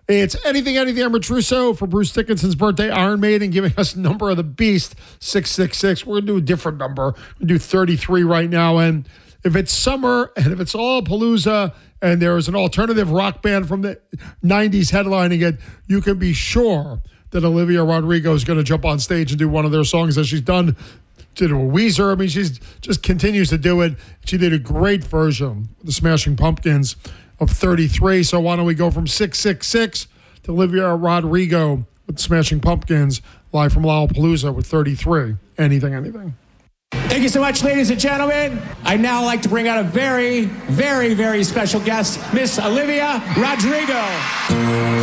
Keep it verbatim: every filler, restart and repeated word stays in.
It's Anything, Anything. I'm Rich Russo for Bruce Dickinson's birthday. Iron Maiden giving us Number of the Beast, six six six. We're going to do a different number. We're going to do thirty-three right now. And if it's summer and if it's all Palooza and there is an alternative rock band from the nineties headlining it, you can be sure that Olivia Rodrigo is going to jump on stage and do one of their songs as she's done. Did a Weezer. I mean, she's just continues to do it. She did a great version of the Smashing Pumpkins of thirty-three. So why don't we go from six six six to Olivia Rodrigo with Smashing Pumpkins live from Lollapalooza with thirty-three. Anything, Anything. Thank you so much, ladies and gentlemen. I'd now like to bring out a very, very, very special guest, Miss Olivia Rodrigo.